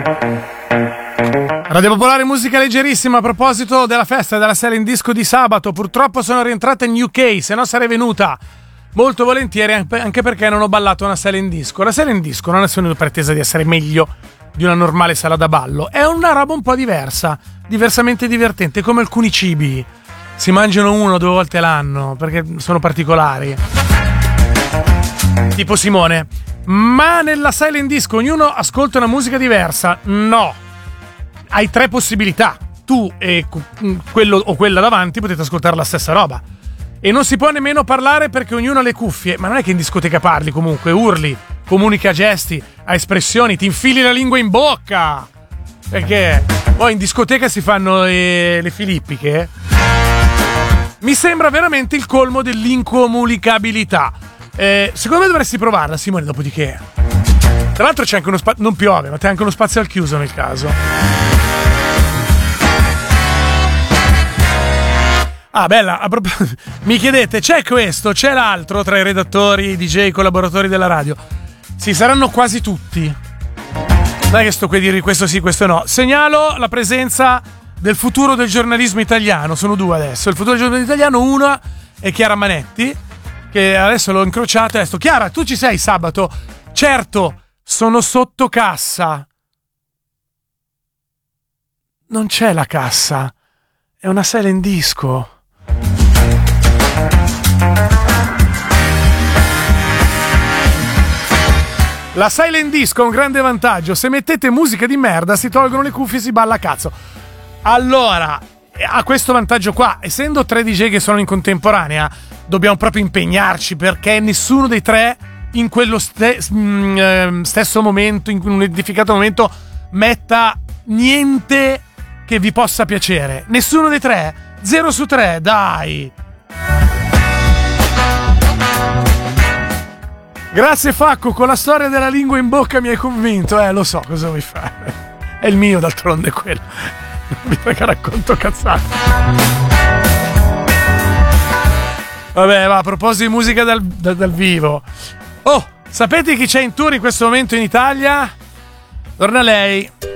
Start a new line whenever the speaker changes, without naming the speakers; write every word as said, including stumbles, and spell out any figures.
Radio Popolare, musica leggerissima. A proposito della festa della sera in disco di sabato, purtroppo sono rientrata in U K, se no sarei venuta molto volentieri, anche perché non ho ballato una sala in disco. La sala in disco non è solo pretesa di essere meglio di una normale sala da ballo, è una roba un po' diversa, diversamente divertente, come alcuni cibi. Si mangiano uno o due volte l'anno perché sono particolari. Tipo Simone. Ma nella silent disco ognuno ascolta una musica diversa? No. Hai tre possibilità. Tu e quello o quella davanti potete ascoltare la stessa roba. E non si può nemmeno parlare perché ognuno ha le cuffie. Ma non è che in discoteca parli comunque, urli, comunichi a gesti, a espressioni, ti infili la lingua in bocca. Perché poi in discoteca si fanno le, le filippiche. Mi sembra veramente il colmo dell'incomunicabilità. Eh, secondo me dovresti provarla, Simone, dopodiché. Tra l'altro c'è anche uno spazio, non piove, ma c'è anche uno spazio al chiuso nel caso. Ah, bella, a prop- mi chiedete, c'è questo, c'è l'altro tra i redattori, i D J, i collaboratori della radio. Sì, saranno quasi tutti. Non è che sto qui a dirvi questo sì, questo no. Segnalo la presenza del futuro del giornalismo italiano, sono due adesso. Il futuro del giornalismo italiano, una è Chiara Manetti, che adesso l'ho incrociata e ho detto: Chiara, tu ci sei sabato? Certo, sono sotto cassa. Non c'è la cassa, è una sala in disco. La silent disco ha un grande vantaggio: se mettete musica di merda si tolgono le cuffie e si balla a cazzo. Allora, ha questo vantaggio qua, essendo tre D J che sono in contemporanea, dobbiamo proprio impegnarci perché nessuno dei tre in quello ste- mh, stesso momento, in un edificato momento, metta niente che vi possa piacere. Nessuno dei tre, zero su tre, dai. Grazie Facco, con la storia della lingua in bocca mi hai convinto. Eh, lo so, cosa vuoi fare? È il mio, d'altronde, quello. Non mi fa che racconto cazzate. Vabbè, va, a proposito di musica dal, dal, dal vivo. Oh, sapete chi c'è in tour in questo momento in Italia? Torna lei.